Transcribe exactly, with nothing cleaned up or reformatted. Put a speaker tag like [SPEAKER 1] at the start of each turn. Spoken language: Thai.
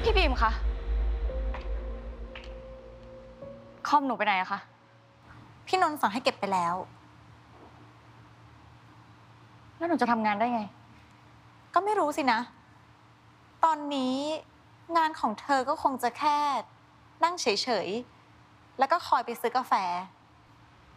[SPEAKER 1] พี่บีมคะคอมหนูไปไหนอะคะ
[SPEAKER 2] พี่นนท์สั่งให้เก็บไปแล้ว
[SPEAKER 1] แล้วหนูจะทำงานได้ไง
[SPEAKER 2] ก็ไม่รู้สินะตอนนี้งานของเธอก็คงจะแค่นั่งเฉยๆแล้วก็คอยไปซื้อกาแฟ